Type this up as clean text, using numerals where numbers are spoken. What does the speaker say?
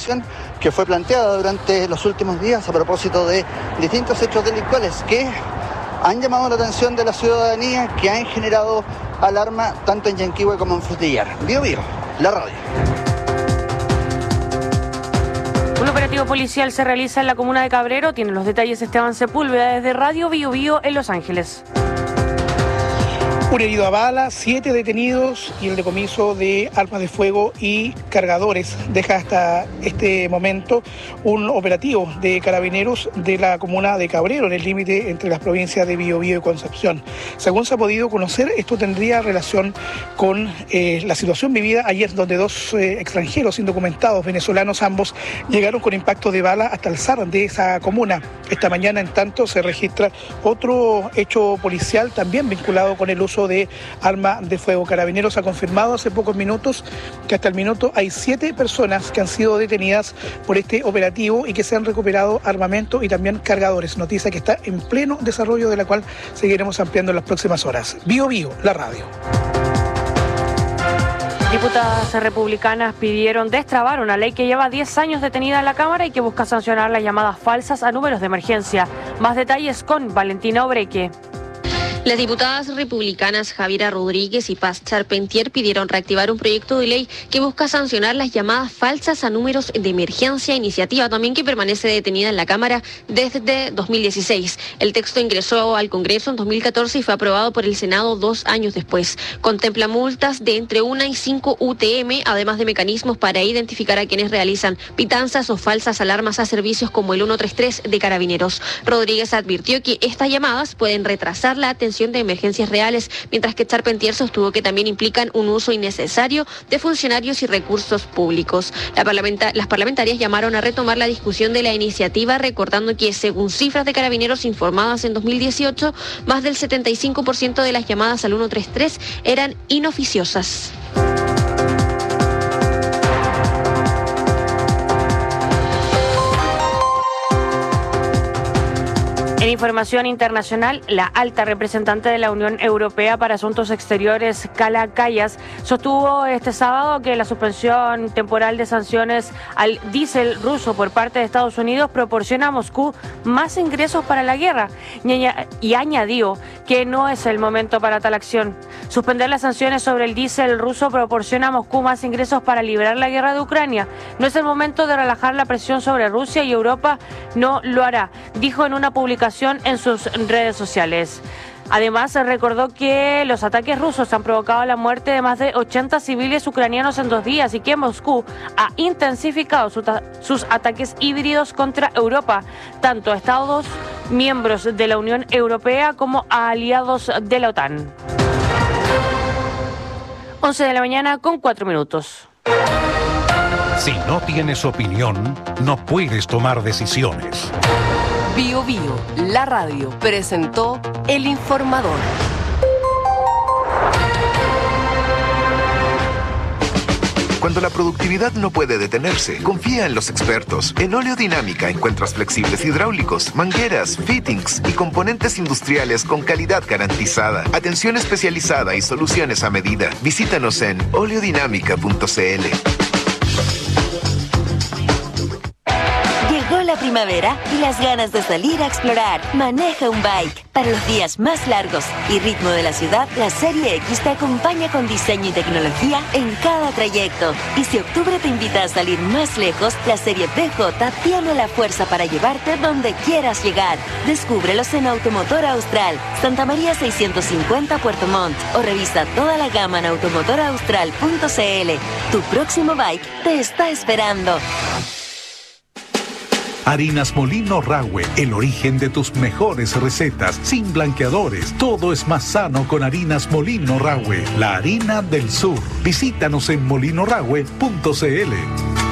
situación que fue planteada durante los últimos días a propósito de distintos hechos delictuales que han llamado la atención de la ciudadanía, que han generado alarma tanto en Yanquihue como en Frutillar. Bio Bio, la radio. Un operativo policial se realiza en la comuna de Cabrero. Tiene los detalles Esteban Sepúlveda desde Radio Bio Bio en Los Ángeles. Un herido a bala, 7 detenidos y el decomiso de armas de fuego y cargadores. Deja hasta este momento un operativo de carabineros de la comuna de Cabrero, en el límite entre las provincias de Biobío y Concepción. Según se ha podido conocer, esto tendría relación con la situación vivida ayer, donde dos extranjeros indocumentados, venezolanos ambos, llegaron con impacto de bala hasta el SAR de esa comuna. Esta mañana, en tanto, se registra otro hecho policial también vinculado con el uso de arma de fuego. Carabineros ha confirmado hace pocos minutos que hasta el minuto hay 7 personas que han sido detenidas por este operativo y que se han recuperado armamento y también cargadores. Noticia que está en pleno desarrollo, de la cual seguiremos ampliando en las próximas horas. Bio Bio, la radio. Diputadas republicanas pidieron destrabar una ley que lleva 10 años detenida en la Cámara y que busca sancionar las llamadas falsas a números de emergencia. Más detalles con Valentina Obreque. Las diputadas republicanas Javiera Rodríguez y Paz Charpentier pidieron reactivar un proyecto de ley que busca sancionar las llamadas falsas a números de emergencia, iniciativa también que permanece detenida en la Cámara desde 2016. El texto ingresó al Congreso en 2014 y fue aprobado por el Senado 2 años después. Contempla multas de entre 1 y 5 UTM, además de mecanismos para identificar a quienes realizan pitanzas o falsas alarmas a servicios como el 133 de Carabineros. Rodríguez advirtió que estas llamadas pueden retrasar la atención de emergencias reales, mientras que Charpentier sostuvo que también implican un uso innecesario de funcionarios y recursos públicos. Las parlamentarias llamaron a retomar la discusión de la iniciativa, recordando que, según cifras de Carabineros informadas en 2018, más del 75% de las llamadas al 133 eran inoficiosas. En información internacional, la alta representante de la Unión Europea para Asuntos Exteriores, Kaja Kallas, sostuvo este sábado que la suspensión temporal de sanciones al diésel ruso por parte de Estados Unidos proporciona a Moscú más ingresos para la guerra y añadió que no es el momento para tal acción. Suspender las sanciones sobre el diésel ruso proporciona a Moscú más ingresos para librar la guerra de Ucrania. No es el momento de relajar la presión sobre Rusia y Europa no lo hará, dijo en una publicación en sus redes sociales. Además, recordó que los ataques rusos han provocado la muerte de más de 80 civiles ucranianos en 2 días y que Moscú ha intensificado sus ataques híbridos contra Europa, tanto a Estados miembros de la Unión Europea como a aliados de la OTAN. 11 de la mañana con 4 minutos. Si no tienes opinión, no puedes tomar decisiones. Bio Bio, la radio, presentó El Informador. Cuando la productividad no puede detenerse, confía en los expertos. En Oleodinámica encuentras flexibles hidráulicos, mangueras, fittings y componentes industriales con calidad garantizada. Atención especializada y soluciones a medida. Visítanos en oleodinámica.cl. Llegó la primavera y las ganas de salir a explorar. Maneja un bike. Para los días más largos y ritmo de la ciudad, la Serie X te acompaña con diseño y tecnología en cada trayecto. Y si octubre te invita a salir más lejos, la Serie PJ tiene la fuerza para llevarte donde quieras llegar. Descúbrelos en Automotor Austral, Santa María 650 Puerto Montt, o revisa toda la gama en automotoraustral.cl. Tu próximo bike te está esperando. Harinas Molino Rahue, el origen de tus mejores recetas, sin blanqueadores. Todo es más sano con Harinas Molino Rahue, la harina del sur. Visítanos en molinorahue.cl.